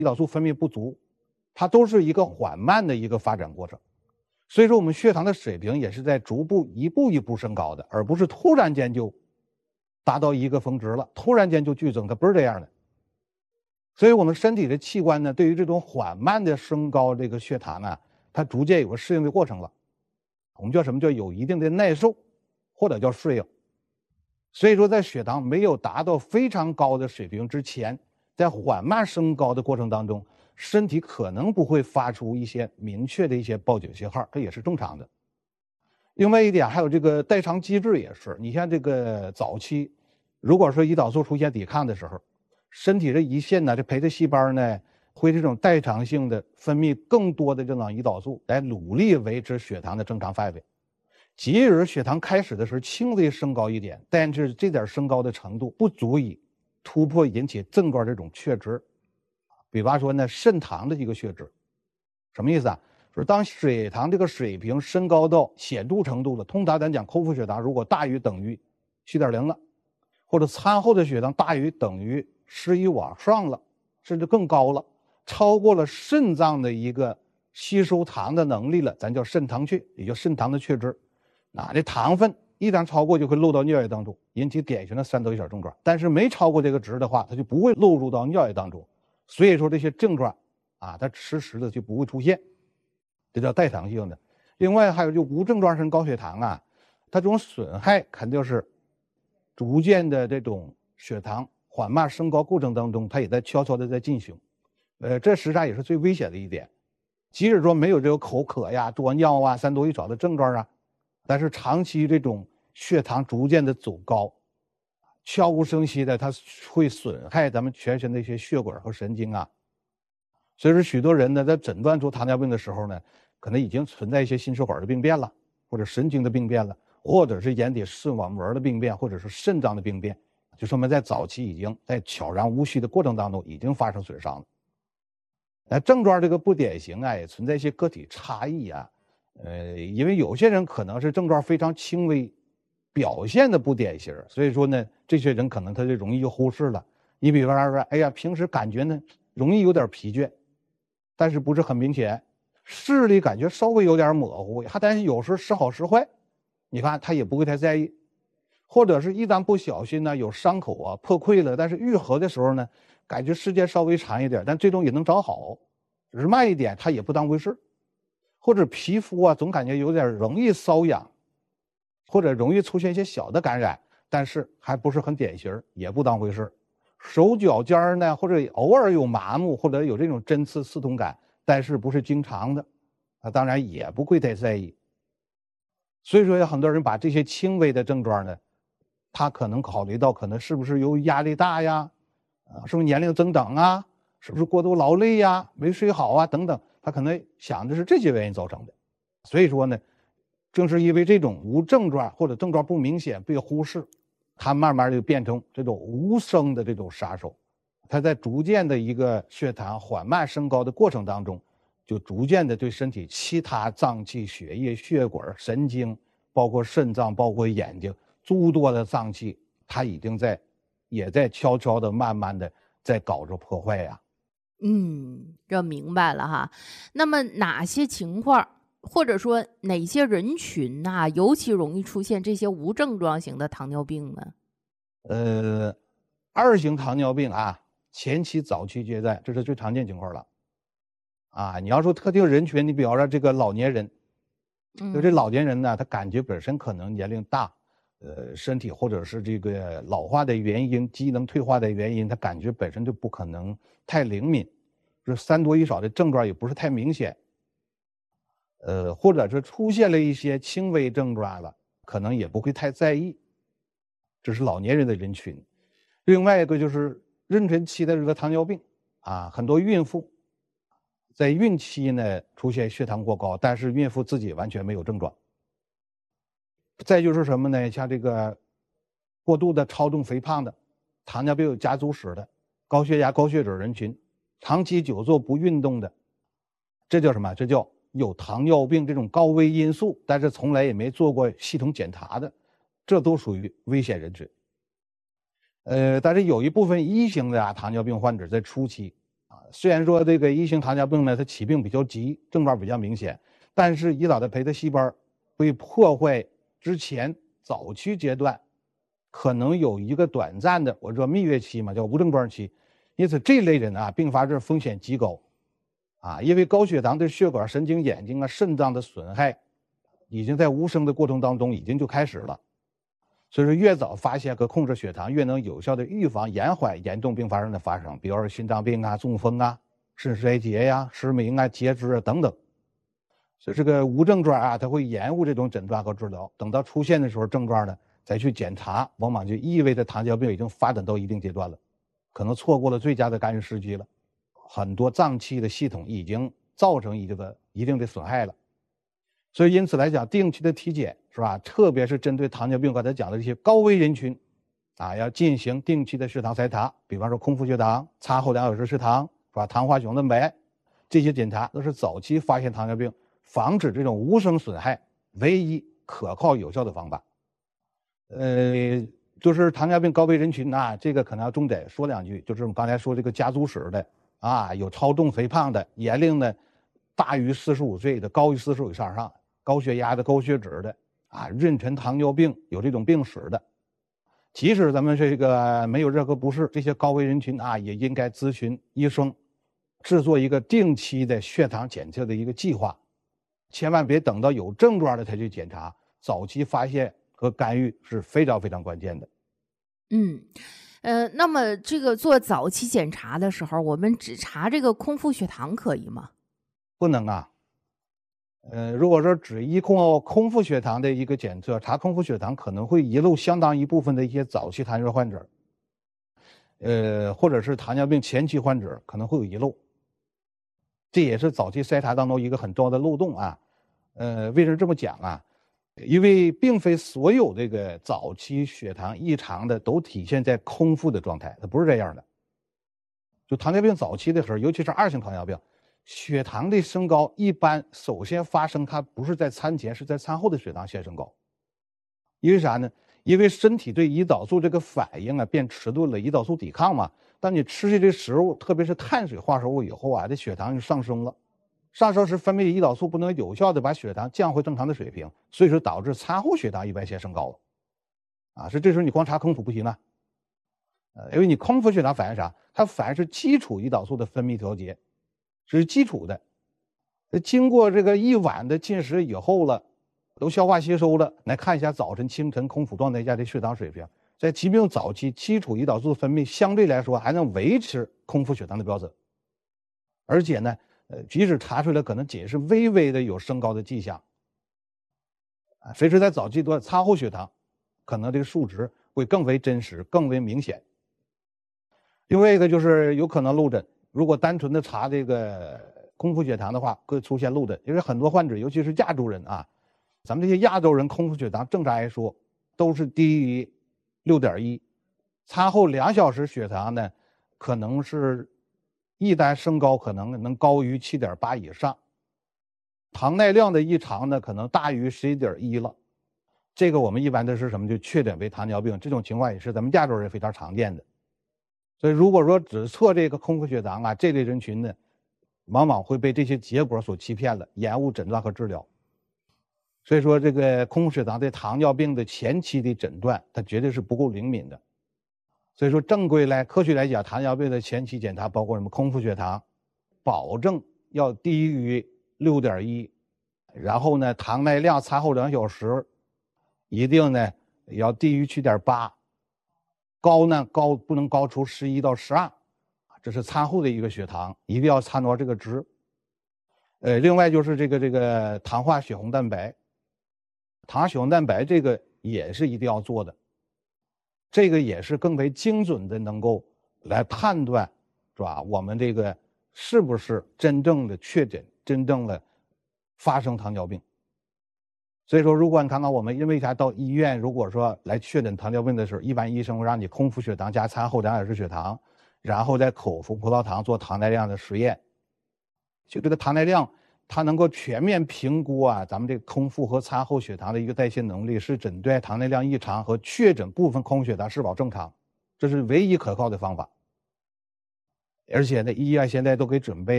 胰岛素分泌不足，它都是一个缓慢的一个发展过程。所以说我们血糖的水平也是在逐步一步一步升高的，而不是突然间就达到一个峰值了，突然间就剧增，它不是这样的。所以我们身体的器官呢，对于这种缓慢的升高这个血糖啊，它逐渐有个适应的过程了。我们叫什么？叫有一定的耐受，或者叫适应。所以说在血糖没有达到非常高的水平之前，在缓慢升高的过程当中，身体可能不会发出一些明确的一些报警信号，这也是正常的。另外一点还有这个代偿机制也是，你像这个早期如果说胰岛素出现抵抗的时候，身体的胰腺呢，这培的细胞呢，会这种代偿性的分泌更多的这种胰岛素，来努力维持血糖的正常范围。即使血糖开始的时候轻微升高一点，但是这点升高的程度不足以突破引起症状这种确值。比方说呢，肾糖的一个血脂，什么意思啊？就是当血糖这个水平升高到显著程度了，通常咱讲空腹血糖如果大于等于7.0了，或者餐后的血糖大于等于11往上了，甚至更高了，超过了肾脏的一个吸收糖的能力了，咱叫肾糖缺，也叫肾糖的缺值。这糖分一旦超过就会漏到尿液当中，引起典型的三得一小症状。但是没超过这个值的话，它就不会漏入到尿液当中。所以说这些症状它迟迟的就不会出现，这叫代偿性的。另外还有就无症状性高血糖它这种损害肯定是逐渐的这种血糖缓慢升高过程当中，它也在悄悄的在进行。这实际上也是最危险的一点。即使说没有这个口渴呀、多尿三多一少的症状但是长期这种血糖逐渐的走高，悄无声息的，它会损害咱们全身的一些血管和神经所以说许多人呢，在诊断出糖尿病的时候呢，可能已经存在一些心血管的病变了，或者神经的病变了，或者是眼底视网膜的病变，或者是肾脏的病变，就说明在早期已经在悄然无息的过程当中已经发生损伤了。症状这个不典型也存在一些个体差异因为有些人可能是症状非常轻微，表现的不典型，所以说呢，这些人可能他就容易就忽视了。你比方说，哎呀，平时感觉呢容易有点疲倦，但是不是很明显，视力感觉稍微有点模糊，但是有时时好时坏，你看他也不会太在意。或者是一旦不小心呢，有伤口破溃了，但是愈合的时候呢，感觉时间稍微长一点，但最终也能长好，只是慢一点，他也不当回事。或者皮肤总感觉有点容易瘙痒，或者容易出现一些小的感染，但是还不是很典型，也不当回事。手脚尖呢，或者偶尔有麻木，或者有这种针刺刺痛感，但是不是经常的，当然也不会太在意。所以说有很多人把这些轻微的症状呢，他可能考虑到可能是不是由于压力大呀，是不是年龄增长是不是过度劳累没睡好等等，他可能想的是这些原因造成的。所以说呢，正是因为这种无症状或者症状不明显被忽视，它慢慢就变成这种无声的这种杀手。它在逐渐的一个血糖缓慢升高的过程当中，就逐渐的对身体其他脏器、血液、血管、神经，包括肾脏，包括眼睛诸多的脏器，它也在悄悄的慢慢的在搞着破坏这明白了哈。那么哪些情况，或者说哪些人群尤其容易出现这些无症状型的糖尿病呢？ 二型糖尿病前期早期阶段，这是最常见情况了你要说特定人群，你比方说这个老年人，就这老年人呢，他感觉本身可能年龄大，身体或者是这个老化的原因、机能退化的原因，他感觉本身就不可能太灵敏，这三多一少的症状也不是太明显，或者是出现了一些轻微症状了，可能也不会太在意，这是老年人的人群。另外一个就是妊娠期的这个糖尿病很多孕妇在孕期呢出现血糖过高，但是孕妇自己完全没有症状。再就是什么呢？像这个过度的超重肥胖的，糖尿病有家族史的，高血压高血脂人群，长期久坐不运动的，这叫什么？这叫有糖尿病这种高危因素，但是从来也没做过系统检查的，这都属于危险人群。但是有一部分一型的糖尿病患者在初期虽然说这个1型糖尿病呢，它起病比较急，症状比较明显，但是胰岛的培的细胞会破坏之前早期阶段可能有一个短暂的我说蜜月期嘛，叫无症状期。因此这类人啊，并发症风险极高啊，因为高血糖对血管、神经、眼睛啊、肾脏的损害已经在无声的过程当中已经就开始了。所以说越早发现和控制血糖，越能有效的预防延缓严重并发症的发生，比如说心脏病啊、中风啊、肾衰竭呀、失明啊、截肢啊等等。所以这个无症状啊，它会延误这种诊断和治疗，等到出现的时候症状呢再去检查，往往就意味着糖尿病已经发展到一定阶段了，可能错过了最佳的干预时机了，很多脏器的系统已经造成一定的损害了。所以因此来讲，定期的体检是吧？特别是针对糖尿病刚才讲的这些高危人群啊，要进行定期的血糖筛查，比方说空腹血糖、餐后2小时血糖是吧？糖化血红蛋白这些检查都是早期发现糖尿病、防止这种无声损害唯一可靠有效的方法。就是糖尿病高危人群啊，这个可能要重点说两句，就是我们刚才说这个家族史的啊，有超重肥胖的，年龄呢大于45岁的，高于45以上，高血压的、高血脂的啊，妊娠糖尿病有这种病史的，即使咱们这个没有任何不适，这些高危人群啊，也应该咨询医生，制作一个定期的血糖检测的一个计划，千万别等到有症状了才去检查，早期发现和干预是非常非常关键的。 那么这个做早期检查的时候，我们只查这个空腹血糖可以吗？ 不能啊。如果说只依靠空腹血糖的一个检测，查空腹血糖可能会遗漏相当一部分的一些早期糖尿病患者，或者是糖尿病前期患者可能会有遗漏，这也是早期筛查当中一个很重要的漏洞啊。为什么这么讲啊？因为并非所有这个早期血糖异常的都体现在空腹的状态，它不是这样的。就糖尿病早期的时候，尤其是2型糖尿病，血糖的升高一般首先发生，它不是在餐前，是在餐后的血糖先升高。因为啥呢？因为身体对胰岛素这个反应啊变迟钝了，胰岛素抵抗嘛。当你吃这些食物，特别是碳水化合物以后啊，这血糖就上升了。上升时分泌的胰岛素不能有效的把血糖降回正常的水平，所以说导致餐后血糖一般先升高了。啊，是这时候你光查空腹不行啊。因为你空腹血糖反映啥？它反映是基础胰岛素的分泌调节，是基础的。经过这个一晚的进食以后了，都消化吸收了，来看一下早晨、清晨空腹状态下的血糖水平。在疾病早期，基础胰岛素分泌相对来说还能维持空腹血糖的标准，而且呢，即使查出来可能仅是微微的有升高的迹象，随时在早期段餐后血糖，可能这个数值会更为真实、更为明显。另外一个就是有可能漏诊，如果单纯的查这个空腹血糖的话，会出现漏诊，因为很多患者，尤其是亚洲人啊，咱们这些亚洲人空腹血糖正常来说都是低于6.1，餐后2小时血糖呢，可能是一旦升高，可能能高于7.8以上，糖耐量的异常呢，可能大于11.1了。这个我们一般都是什么？就确诊为糖尿病，这种情况也是咱们亚洲人非常常见的。所以如果说只测这个空腹血糖啊，这类人群呢，往往会被这些结果所欺骗了，延误诊断和治疗。所以说这个空腹血糖对糖尿病的前期的诊断，它绝对是不够灵敏的。所以说正规科学来讲，糖尿病的前期检查包括什么？空腹血糖保证要低于6.1，然后呢糖耐量餐后2小时一定呢要低于7.8，高呢不能高出11到12，这是餐后的一个血糖，一定要参照这个值。另外就是这个糖化血红蛋白，糖化血红蛋白这个也是一定要做的，这个也是更为精准的能够来判断，是吧？我们这个是不是真正的确诊、真正的发生糖尿病？所以说，如果你看看我们因为啥到医院，如果说来确诊糖尿病的时候，一般医生会让你空腹血糖加餐后2小时血糖，然后再口服葡萄糖做糖耐量的实验。就这个糖耐量，它能够全面评估啊，咱们这个空腹和餐后血糖的一个代谢能力，是诊断糖耐量异常和确诊部分空腹血糖是否正常，这是唯一可靠的方法。 而且呢，医院现在都给准备